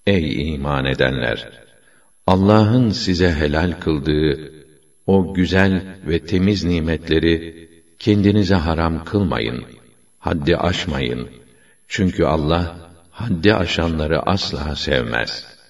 Ey iman edenler! Allah'ın size helal kıldığı o güzel ve temiz nimetleri kendinize haram kılmayın. Haddi aşmayın. Çünkü Allah haddi aşanları asla sevmez.